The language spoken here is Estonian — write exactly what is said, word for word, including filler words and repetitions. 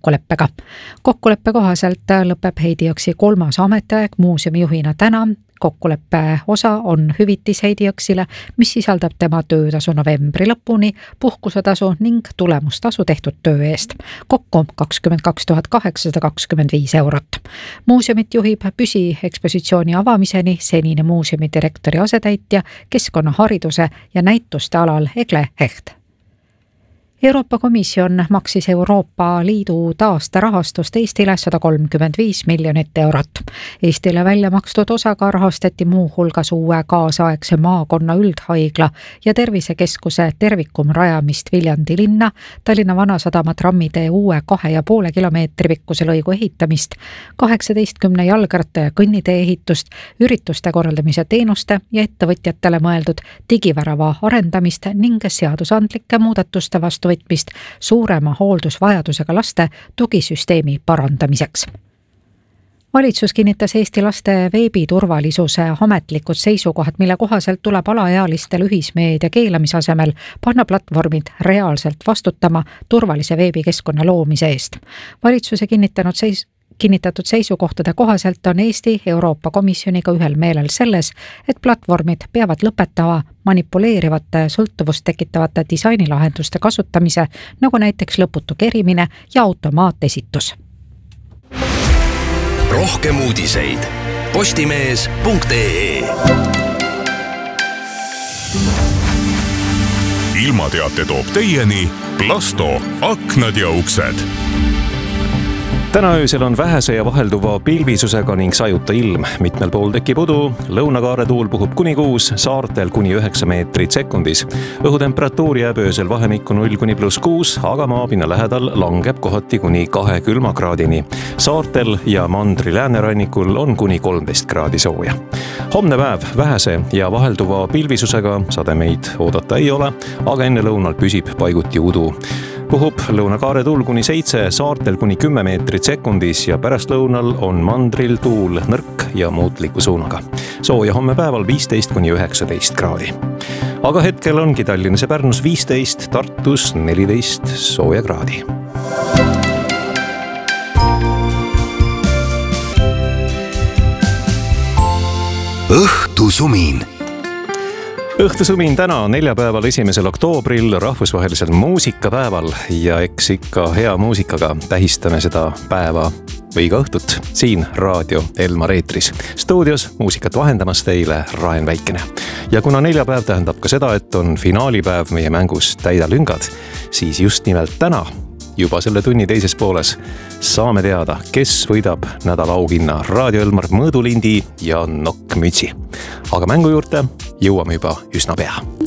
kokkuleppega. Kokkuleppe kohaselt lõpeb Heidi Jõksi kolmas ametiaeg muuseumi juhina täna. Kokkuleppe osa on hüvitis Heidi Jõksile, mis sisaldab tema töötasu novembri lõpuni, puhkusetasu ning tulemustasu tehtud töö eest. Kokku kakskümmend kaks tuhat kaheksasada kakskümmend viis eurot. Muuseumit juhib püsiekspositsiooni avamiseni senine muuseumi direktori asetäitja keskkonnahariduse ja näituste alal Egle Hecht. Euroopa Komisjon maksis Euroopa Liidu taastarahastust Eestile sada kolmkümmend viis miljonit eurot. Eestile välja makstud osaga rahastati muu hulgas uue kaasaegse maakonna üldhaigla ja tervisekeskuse tervikum rajamist Viljandi linna, Tallinna Vanasadama trammitee uue kahe ja poole kilomeetri pikkuse lõigu ehitamist, kaheksateistkümne jalgratta ja kõnnitee ehitust, ürituste korraldamise teenuste ja ettevõtjatele mõeldud digivärava arendamist ning seadusandlike muudatuste vastu võtmist suurema hooldusvajadusega laste tugisüsteemi parandamiseks. Valitsus kinnitas Eesti laste veebiturvalisuse ametlikud seisukohad, mille kohaselt tuleb alaealistel ühismeedia keelamise asemel panna platvormid reaalselt vastutama turvalise veebikeskkonna loomise eest. Valitsuse kinnitanud seis Kinnitatud seisukohtade kohaselt on Eesti Euroopa Komisjoniga ühel meelel selles, et platvormid peavad lõpetama manipuleerivate sõltuvust tekitavate disainilahenduste kasutamise, nagu näiteks lõputu kerimine ja automaatesitus. Rohkem uudiseid postimees punkt ee. Ilmateate toob teieni Plasto aknad ja uksed. Täna öösel on vähese ja vahelduva pilvisusega ning sajuta ilm. Mitmel pool tekib udu, lõunakaare tuul puhub kuni kuus, saartel kuni üheksa meetrit sekundis. Õhutemperatuur jääb öösel vahemikku null kuni pluss kuus, aga maapinna lähedal langeb kohati kuni kahe külmakraadini. Saartel ja mandri läänerannikul on kuni kolmteist kraadi sooja. Homne päev vähese ja vahelduva pilvisusega, sademeid oodata ei ole, aga enne lõunal püsib paiguti udu. Puhub lõunakaare tuul kuni seitse, saartel kuni kümme meetrit sekundis ja pärast lõunal on mandril tuul nõrk ja muutliku suunaga. Sooja homme päeval viisteist kuni üheksateist kraadi. Aga hetkel ongi Tallinnas ja Pärnus viisteist, Tartus neliteist sooja kraadi. Õhtusumin. Õhtusumin täna neljapäeval esimesel oktoobril rahvusvahelisel muusikapäeval ja eks ikka hea muusikaga tähistame seda päeva või ka õhtut siin Raadio Elmar eetris. Stuudios muusikat vahendamas teile Raen Väikene. Ja kuna neljapäev tähendab ka seda, et on finaalipäev meie mängus Täida lüngad, siis just nimelt täna juba selle tunni teises pooles saame teada, kes võidab nädala auhinna Raadio Elmar mõõdulindi ja nokkmütsi. Aga mängu juurde jõuame juba üsna pea.